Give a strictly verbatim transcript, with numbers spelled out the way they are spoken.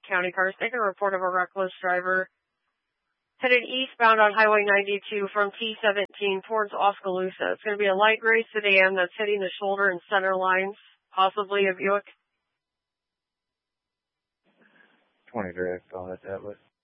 County cars taking a report of a reckless driver headed eastbound on Highway ninety-two from T seventeen towards Oskaloosa. It's going to be a light gray sedan that's hitting the shoulder and center lines, possibly a Buick. twenty direct on it, that was.